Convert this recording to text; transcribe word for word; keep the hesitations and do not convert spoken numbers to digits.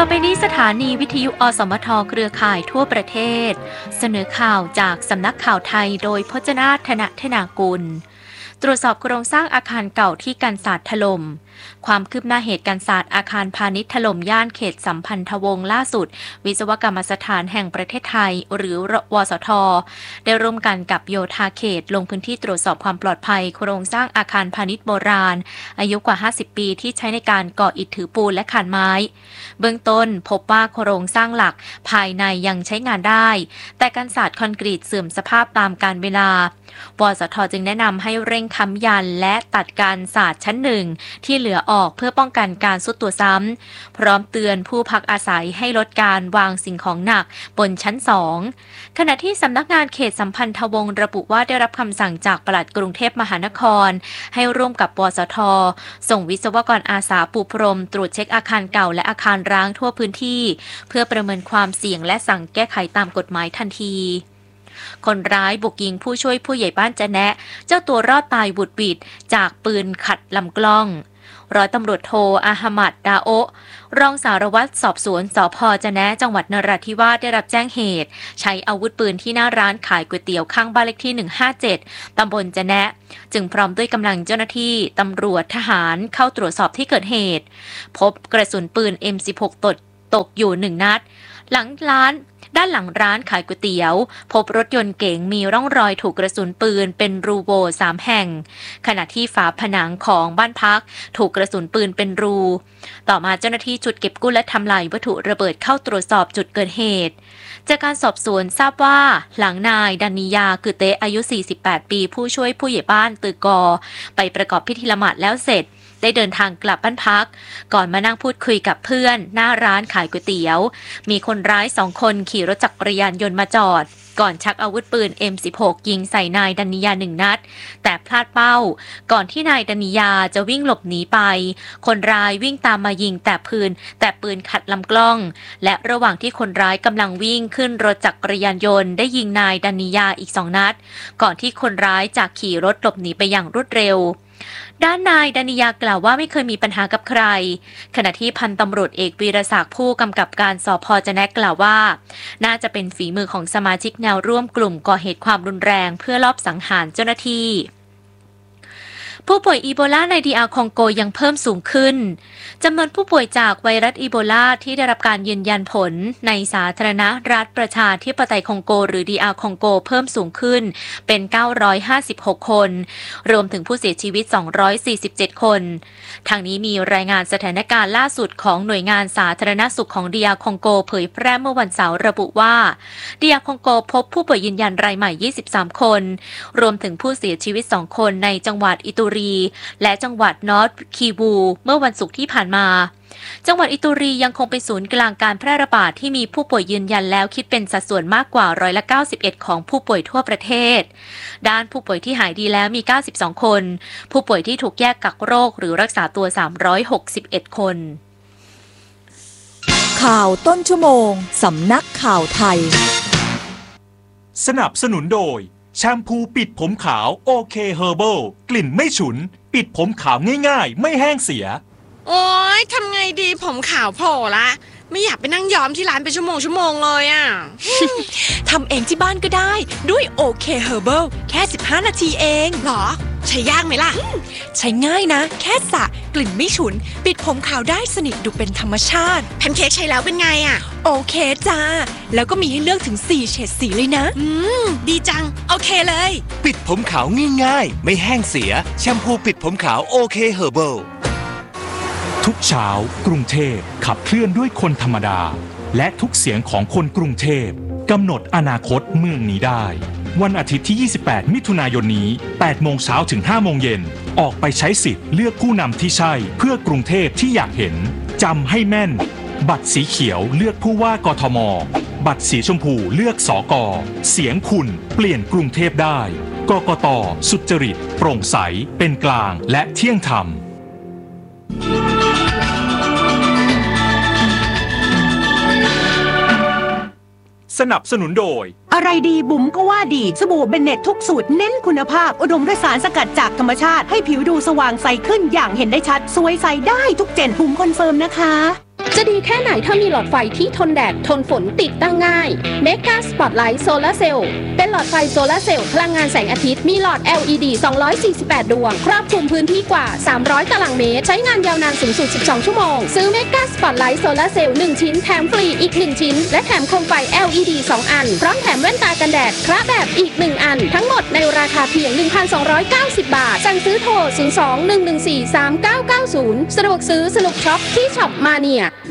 อไปนี้สถานีวิทยุอสมทเครือข่ายทั่วประเทศเสนอข่าวจากสำนักข่าวไทยโดยพจนาถ ธนธนากุลตรวจสอบโครงสร้างอาคารเก่าที่กันศาสตร์ถล่มความคืบหน้าเหตุการณ์ศาสตร์อาคารพาณิชย์ถล่มย่านเขตสัมพันธวงศ์ล่าสุดวิศวกรรมสถานแห่งประเทศไทยหรือวสทได้ร่วมกันกับโยธาเขตลงพื้นที่ตรวจสอบความปลอดภัยโครงสร้างอาคารพาณิชย์โบราณอายุกว่าห้าสิบปีที่ใช้ในการก่ออิฐถือปูนและขานไม้เบื้องต้นพบว่าโครงสร้างหลักภายในยังใช้งานได้แต่กันศาสตร์คอนกรีตเสื่อมสภาพตามกาลเวลาวสทจึงแนะนำให้เร่งค้ำยันและตัดการศาสตร์ชั้นหนึ่งที่เหลือออกเพื่อป้องกันการทรุดตัวซ้ำพร้อมเตือนผู้พักอาศัยให้ลดการวางสิ่งของหนักบนชั้นสองขณะที่สำนักงานเขตสัมพันธวงศ์ระบุว่าได้รับคำสั่งจากปลัดกรุงเทพมหานครให้ร่วมกับวสทส่งวิศวกรอาสาปูพรมตรวจเช็คอาคารเก่าและอาคารร้างทั่วพื้นที่เพื่อประเมินความเสี่ยงและสั่งแก้ไขตามกฎหมายทันทีคนร้ายบุกยิงผู้ช่วยผู้ใหญ่บ้านจะแนะเจ้าตัวรอดตายบุดบิดจากปืนขัดลำกล้องร้อยตำรวจโทอาหมัดดาโอรองสารวัตรสอบสวนสภ.จะแนะจังหวัดนราธิวาสได้รับแจ้งเหตุใช้อาวุธปืนที่หน้าร้านขายก๋วยเตี๋ยวข้างบ้านเลขที่หนึ่งห้าเจ็ดตำบลจะแนะจึงพร้อมด้วยกำลังเจ้าหน้าที่ตำรวจทหารเข้าตรวจสอบที่เกิดเหตุพบกระสุนปืน เอ็ม สิบหก ตกตกอยู่หนึ่งนัดหลังร้านด้านหลังร้านขายก๋วยเตี๋ยวพบรถยนต์เก๋งมีร่องรอยถูกกระสุนปืนเป็นรูโหว่สามแห่งขณะที่ฝาผนังของบ้านพักถูกกระสุนปืนเป็นรูต่อมาเจ้าหน้าที่ชุดเก็บกู้และทำลายวัตถุระเบิดเข้าตรวจสอบจุดเกิดเหตุจากการสอบสวนทราบว่าหลังนายดันนิยาคือเตะอายุสี่สิบแปดปีผู้ช่วยผู้ใหญ่บ้านตือกอไปประกอบพิธีละหมาดแล้วเสร็จได้เดินทางกลับบ้านพักก่อนมานั่งพูดคุยกับเพื่อนหน้าร้านขายก๋วยเตี๋ยวมีคนร้ายสองคนขี่รถจักรยานยนต์มาจอดก่อนชักอาวุธปืน เอ็ม สิบหก ยิงใส่นายดันนิยาหนึ่งนัดแต่พลาดเป้าก่อนที่นายดันนิยาจะวิ่งหลบหนีไปคนร้ายวิ่งตามมายิงแต่ปืนแต่ปืนขัดลำกล้องและระหว่างที่คนร้ายกำลังวิ่งขึ้นรถจักรยานยนต์ได้ยิงนายดันนิยาอีกสองนัดก่อนที่คนร้ายจะขี่รถหลบหนีไปอย่างรวดเร็วด้านนายดันนิยากล่าวว่าไม่เคยมีปัญหากับใครขณะที่พันตำรวจเอกวีรศักดิ์ผู้กำกับการสภ.จะแนะกล่าวว่าน่าจะเป็นฝีมือของสมาชิกแนวร่วมกลุ่มก่อเหตุความรุนแรงเพื่อลอบสังหารเจ้าหน้าที่ผู้ป่วยอีโบลาในดีอาร์คองโกยังเพิ่มสูงขึ้นจำนวนผู้ป่วยจากไวรัสอีโบลาที่ได้รับการยืนยันผลในสาธารณรัฐประชาธิปไตยคองโกหรือ ดี อาร์ คองโกเพิ่มสูงขึ้นเป็นเก้าร้อยห้าสิบหกคนรวมถึงผู้เสียชีวิตสองร้อยสี่สิบเจ็ดคนทางนี้มีรายงานสถานการณ์ล่าสุดของหน่วยงานสาธารณสุขของ ดี อาร์ คองโกเผยแพร่เมื่อวันเสาร์ระบุว่า ดี อาร์ คองโกพบผู้ป่วยยืนยันรายใหม่ยี่สิบสามคนรวมถึงผู้เสียชีวิตสองคนในจังหวัดอิตุและจังหวัดนอร์ทคีวูเมื่อวันศุกร์ที่ผ่านมาจังหวัดอิตุรียังคงเป็นศูนย์กลางการแพร่ระบาดที่มีผู้ป่วยยืนยันแล้วคิดเป็นสัดส่วนมากกว่าร้อยละเก้าสิบเอ็ดของผู้ป่วยทั่วประเทศด้านผู้ป่วยที่หายดีแล้วมีเก้าสิบสองคนผู้ป่วยที่ถูกแยกกักโรคหรือรักษาตัวสามร้อยหกสิบเอ็ดคนข่าวต้นชั่วโมงสำนักข่าวไทยสนับสนุนโดยแชมพูปิดผมขาวโอเคเฮอร์เบิลกลิ่นไม่ฉุนปิดผมขาวง่ายๆไม่แห้งเสียโอ๊ยทำไงดีผมขาวโผล่ละไม่อยากไปนั่งย้อมที่ร้านเป็นชั่วโมงชั่วโมงเลยอ่ะทำเองที่บ้านก็ได้ด้วยโอเคเฮอร์เบิลแค่สิบห้านาทีเองหรอใช้ยากไหมล่ะใช้ง่ายนะแค่สระกลิ่นไม่ฉุนปิดผมขาวได้สนิทดูเป็นธรรมชาติแพนเค้กใช้แล้วเป็นไงอ่ะโอเคจ้าแล้วก็มีให้เลือกถึงสี่เฉดสีเลยนะอืมดีจังโอเคเลยปิดผมขาวง่ายๆไม่แห้งเสียแชมพูปิดผมขาวโอเคเฮอร์เบิลทุกเช้ากรุงเทพขับเคลื่อนด้วยคนธรรมดาและทุกเสียงของคนกรุงเทพกำหนดอนาคตเมืองนี้ได้วันอาทิตย์ที่ยี่สิบแปดมิถุนายนนี้แปดโมงเช้าถึงห้าโมงเย็นออกไปใช้สิทธิ์เลือกผู้นำที่ใช่เพื่อกรุงเทพที่อยากเห็นจำให้แม่นบัตรสีเขียวเลือกผู้ว่ากทมบัตรสีชมพูเลือกสกเสียงคุณเปลี่ยนกรุงเทพได้กกต.สุจริตโปร่งใสเป็นกลางและเที่ยงธรรมสนับสนุนโดยอะไรดีบุ๋มก็ว่าดีสบู่เบนเน็ตทุกสูตรเน้นคุณภาพอุดมด้วยสารสกัดจากธรรมชาติให้ผิวดูสว่างใสขึ้นอย่างเห็นได้ชัดสวยใสได้ทุกเจนบุ๋มคอนเฟิร์มนะคะจะดีแค่ไหนถ้ามีหลอดไฟที่ทนแดดทนฝนติดตั้งง่าย Mega Spotlight Solar Cell เป็นหลอดไฟโซลาร์เซลล์พลังงานแสงอาทิตย์มีหลอด แอล อี ดี สองร้อยสี่สิบแปด ดวงครอบคลุมพื้นที่กว่าสามร้อยตารางเมตรใช้งานยาวนานสูงสุดสิบสองชั่วโมงซื้อ Mega Spotlight Solar Cell หนึ่งชิ้นแถมฟรีอีกหนึ่งชิ้นและแถมโคมไฟ แอล อี ดี สองอันพร้อมแถมแว่นตากันแดดคระแบบอีกหนึ่งอันทั้งหมดในราคาเพียง หนึ่งพันสองร้อยเก้าสิบ บาทสั่งซื้อโทรศูนย์ สอง หนึ่ง หนึ่ง สี่ สาม เก้า เก้า ศูนย์สะดวกซื้อสนุกช็อปที่ช็อปมาเนีย